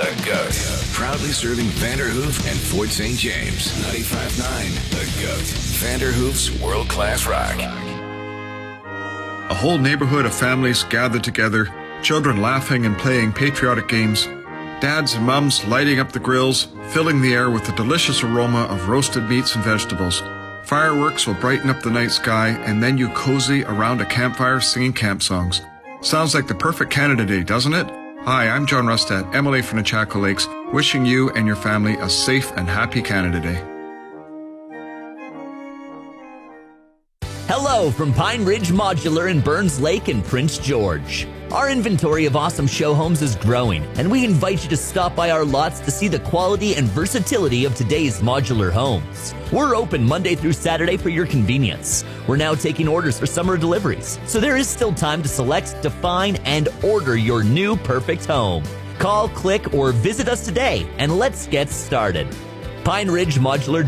The GOAT. Proudly serving Vanderhoof and Fort St. James. 95.9 The GOAT. Vanderhoof's world-class rock. A whole neighborhood of families gathered together, children laughing and playing patriotic games, dads and mums lighting up the grills, filling the air with the delicious aroma of roasted meats and vegetables. Fireworks will brighten up the night sky, and then you cozy around a campfire singing camp songs. Sounds like the perfect Canada Day, doesn't it? Hi, I'm John Rustad, MLA from the Chaco Lakes, wishing you and your family a safe and happy Canada Day. Hello from Pine Ridge Modular in Burns Lake and Prince George. Our inventory of awesome show homes is growing, and we invite you to stop by our lots to see the quality and versatility of today's modular homes. We're open Monday through Saturday for your convenience. We're now taking orders for summer deliveries, so there is still time to select, define, and order your new perfect home. Call, click, or visit us today, and let's get started. PineRidgeModular.com